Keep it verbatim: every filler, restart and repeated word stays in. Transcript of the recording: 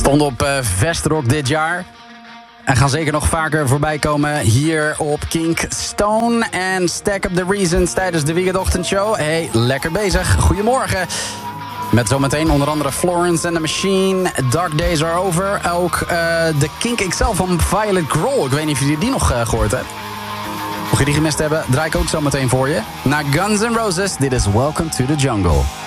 Stonden op uh, Vestrock dit jaar. En gaan zeker nog vaker voorbij komen hier op Kink Stone. En Stack Up The Reasons tijdens de Weekendochtendshow. Hey, lekker bezig. Goedemorgen. Met zometeen onder andere Florence and the Machine, Dark Days Are Over. Ook uh, de Kink X L van Violet Grohl. Ik weet niet of jullie die nog uh, gehoord hebben. Mocht je die gemist hebben, draai ik ook zo meteen voor je. Na Guns N' Roses, dit is Welcome to the Jungle.